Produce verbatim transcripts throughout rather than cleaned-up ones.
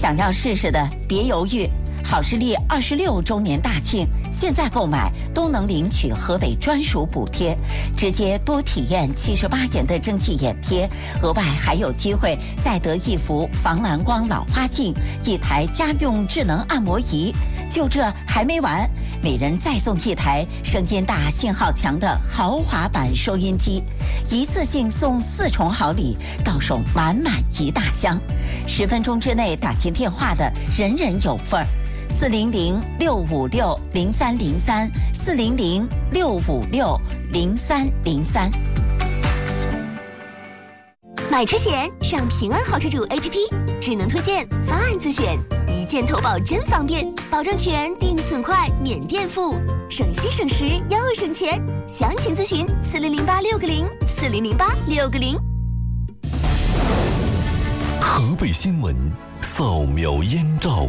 想要试试的别犹豫，好视力二十六周年大庆，现在购买都能领取河北专属补贴，直接多体验七十八元的蒸汽眼贴，额外还有机会再得一幅防蓝光老花镜、一台家用智能按摩仪。就这还没完，每人再送一台声音大、信号强的豪华版收音机，一次性送四重好礼，到手满满一大箱。十分钟之内打进电话的，人人有份儿。四零零六五六零三零三，四零零六五六零三零三。 买车险上平安好车主 A P P， 智能推荐，方案自选，一键投保真方便，保障全，定损快，免垫付，省心省时又省钱。详情咨询四零零八六个零，四零零八六个零。 河北新闻扫描燕赵。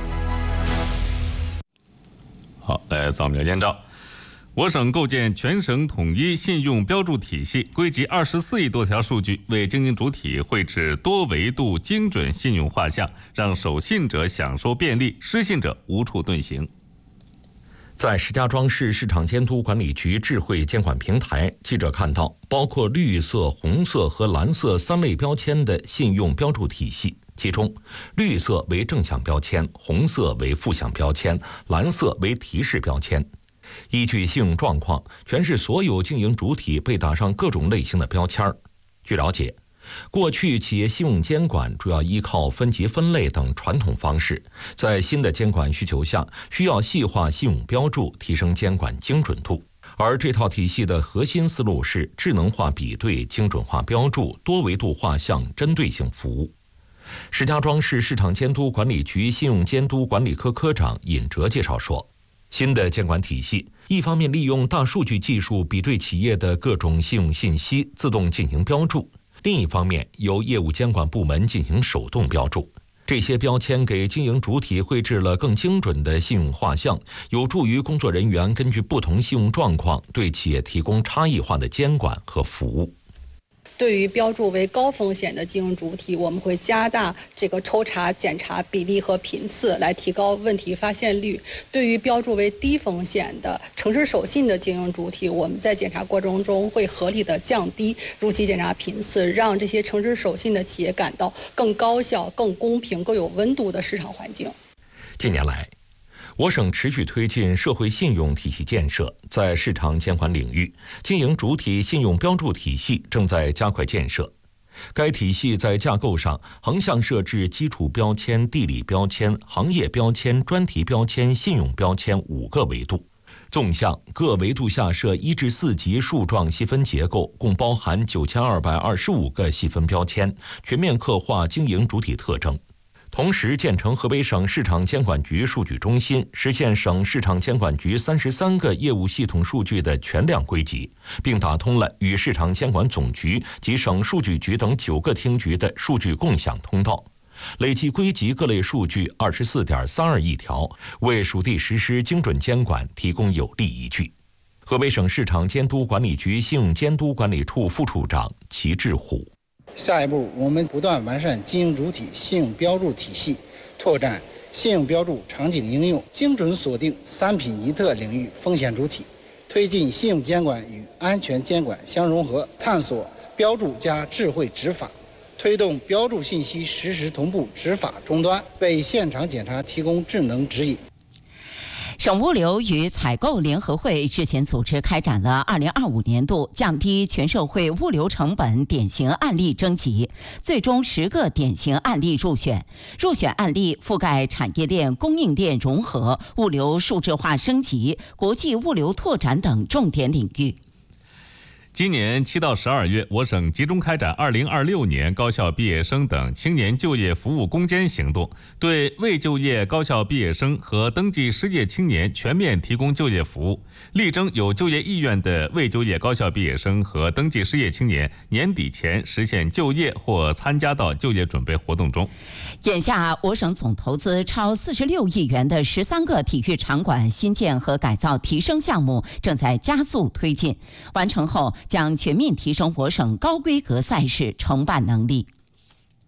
好，来扫描燕赵。我省构建全省统一信用标注体系，归集二十四亿多条数据，为经营主体绘制多维度精准信用画像，让守信者享受便利，失信者无处遁形。 在石家庄市市场监督管理局智慧监管平台，记者看到包括绿色、红色和蓝色三类标签的信用标注体系，其中绿色为正向标签，红色为负向标签，蓝色为提示标签。依据信用状况，全市所有经营主体被打上各种类型的标签。据了解，过去企业信用监管主要依靠分级分类等传统方式，在新的监管需求下，需要细化信用标注，提升监管精准度。而这套体系的核心思路是智能化比对、精准化标注、多维度画像、针对性服务。石家庄市市场监督管理局信用监督管理科科长尹哲介绍说，新的监管体系一方面利用大数据技术比对企业的各种信用信息，自动进行标注，另一方面由业务监管部门进行手动标注。这些标签给经营主体绘制了更精准的信用画像，有助于工作人员根据不同信用状况对企业提供差异化的监管和服务。 对于标注为高风险的经营主体，我们会加大这个抽查检查比例和频次，来提高问题发现率。对于标注为低风险的诚实守信的经营主体，我们在检查过程中会合理的降低如期检查频次，让这些诚实守信的企业感到更高效、更公平、更有温度的市场环境。 近年来，我省持续推进社会信用体系建设，在市场监管领域，经营主体信用标注体系正在加快建设。该体系在架构上横向设置基础标签、地理标签、行业标签、专题标签、信用标签五个维度，纵向各维度下设一至四级树状细分结构，共包含九千二百二十五个细分标签，全面刻画经营主体特征。同时建成河北省市场监管局数据中心，实现省市场监管局三十三个业务系统数据的全量归集，并打通了与市场监管总局及省数据局等九个厅局的数据共享通道，累计归集各类数据二十四点三二亿条，为属地实施精准监管提供有力依据。河北省市场监督管理局信用监督管理处副处长齐志虎。 下一步，我们不断完善经营主体信用标注体系，拓展信用标注场景应用，精准锁定三品一特领域风险主体，推进信用监管与安全监管相融合，探索标注加智慧执法，推动标注信息实时同步执法终端，为现场检查提供智能指引。 省物流与采购联合会日前组织开展了二零二五年度降低全社会物流成本典型案例征集，最终十个典型案例入选。入选案例覆盖产业链、供应链融合、物流数字化升级、国际物流拓展等重点领域。 今年七到十二月，我省集中开展二零二六年高校毕业生等青年就业服务攻坚行动，对未就业高校毕业生和登记失业青年全面提供就业服务，力争有就业意愿的未就业高校毕业生和登记失业青年年底前实现就业或参加到就业准备活动中。 眼下，我省总投资超四十六亿元的十三个体育场馆新建和改造提升项目正在加速推进，完成后将全面提升我省高规格赛事承办能力。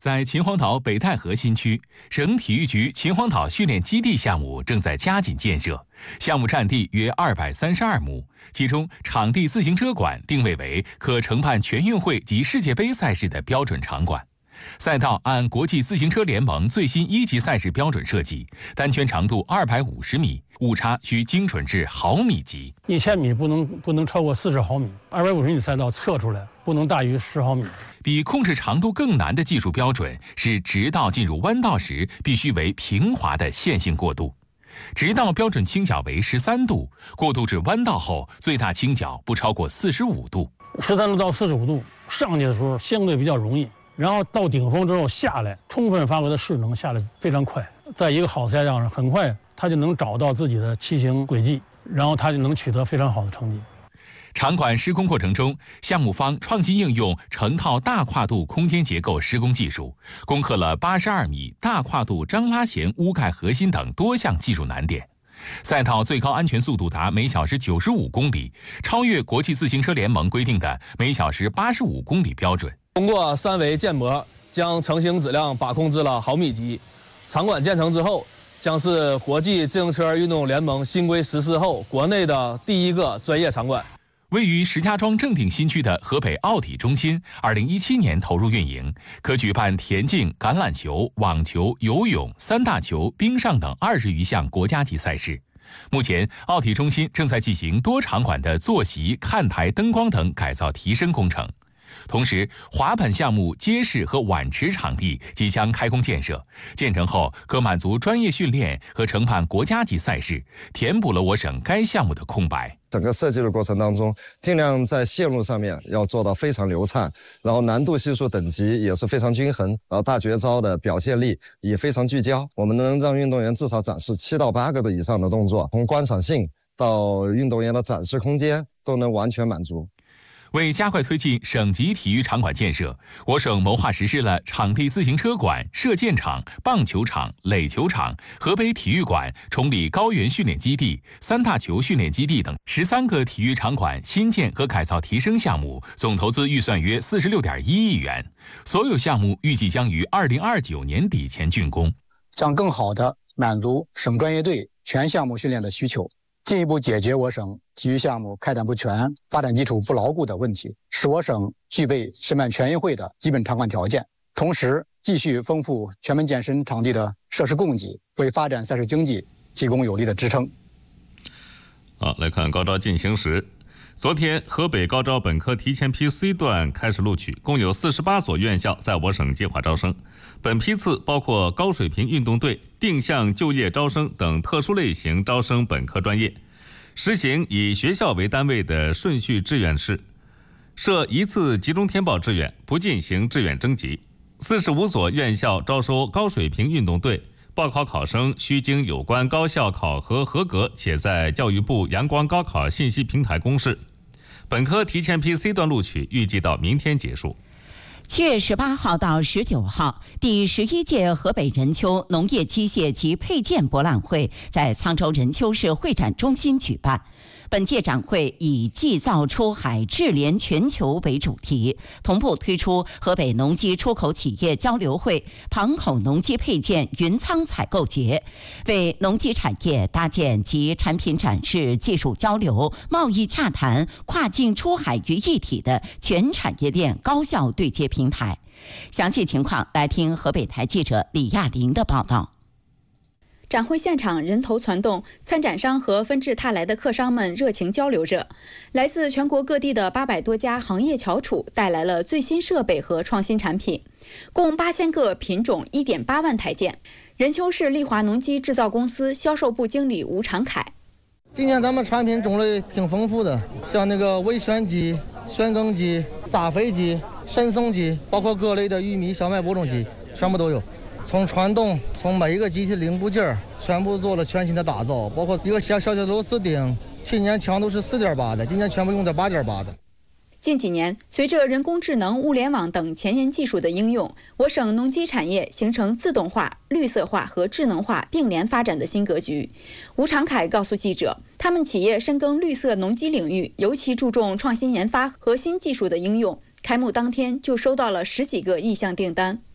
在秦皇岛北戴河新区，省体育局秦皇岛训练基地项目正在加紧建设，项目占地约二百三十二亩，其中场地自行车馆定位为可承办全运会及世界杯赛事的标准场馆。赛道按国际自行车联盟最新一级赛事标准设计，单圈长度二百五十米，误差需精准至毫米级。 一千米不能不能超过四十毫米，二百五十米赛道测出来不能大于十毫米。 比控制长度更难的技术标准是直道进入弯道时必须为平滑的线性过渡。直道标准倾角为十三度，过渡至弯道后最大倾角不超过四十五度。 十三度到四十五度上去的时候相对比较容易。然后到顶峰之后下来，充分发挥的势能，下来非常快。在一个好赛道上，很快他就能找到自己的骑行轨迹，然后他就能取得非常好的成绩。 场馆施工过程中，项目方创新应用成套大跨度空间结构施工技术，攻克了八十二米大跨度张拉弦屋盖核心等多项技术难点。赛道最高安全速度达每小时九十五公里，超越国际自行车联盟规定的每小时八十五公里标准。 通过三维建模，将成型质量把控至了毫米级。场馆建成之后，将是国际自行车运动联盟新规实施后国内的第一个专业场馆。 位于石家庄正定新区的河北奥体中心，二零一七年投入运营，可举办田径、橄榄球、网球、游泳、三大球、冰上等二十余项国家级赛事。目前，奥体中心正在进行多场馆的坐席、看台、灯光等改造提升工程。同时，滑板项目街市和碗池场地即将开工建设，建成后可满足专业训练和承办国家级赛事，填补了我省该项目的空白。 整个设计的过程当中，尽量在线路上面要做到非常流畅，然后难度系数等级也是非常均衡，然后大绝招的表现力也非常聚焦。我们能让运动员至少展示七到八个的以上的动作，从观赏性到运动员的展示空间都能完全满足。 为加快推进省级体育场馆建设，我省谋划实施了场地自行车馆、射箭场、棒球场、垒球场、河北体育馆、崇礼高原训练基地、三大球训练基地等十三个体育场馆新建和改造提升项目，总投资预算约四十六点一亿元。所有项目预计将于二零二九年底前竣工， 将更好地满足省专业队全项目训练的需求，进一步解决我省体育项目开展不全、发展基础不牢固的问题，使我省具备申办全运会的基本场馆条件。同时，继续丰富全门健身场地的设施供给，为发展赛事经济提供有力的支撑。 好，来看高招进行时。昨天，河北高招本科提前批 C 段开始录取，共有四十八所院校在我省计划招生。本批次包括高水平运动队、定向就业招生等特殊类型招生本科专业。实行以学校为单位的顺序志愿式，设一次集中填报志愿，不进行志愿征集。四十五所院校招收高水平运动队，报考考生需经有关高校考核合格，且在教育部阳光高考信息平台公示。本科提前批 C 段录取预计到明天结束。 七月十八号到十九号，第十一届河北任丘农业机械及配件博览会在沧州任丘市会展中心举办。本届展会以缔造出海智联全球为主题，同步推出河北农机出口企业交流会、庞口农机配件云仓采购节，为农机产业搭建集产品展示、技术交流、贸易洽谈、跨境出海于一体的全产业链高效对接平台。详细情况来听河北台记者李亚玲的报道。 展会现场人头攒动，参展商和纷至沓来的客商们热情交流着。来自全国各地的八百多家行业翘楚带来了最新设备和创新产品，共八千个品种，一点八万台件。任丘市利华农机制造公司销售部经理吴长凯： 今年咱们产品种类挺丰富的，像那个微旋机、旋耕机、撒肥机、深送机，包括各类的玉米、小麦播种机，全部都有。从传动，从每一个机器零部件全部做了全新的打造，包括一个小小的螺丝钉，去年强度是四点八的，今年全部用在八点八的。 近几年，随着人工智能、物联网等前沿技术的应用，我省农机产业形成自动化、绿色化和智能化并联发展的新格局。吴长凯告诉记者，他们企业深耕绿色农机领域，尤其注重创新研发和新技术的应用。开幕当天就收到了十几个意向订单。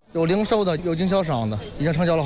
有零售的，有经销商的，已经成交了好。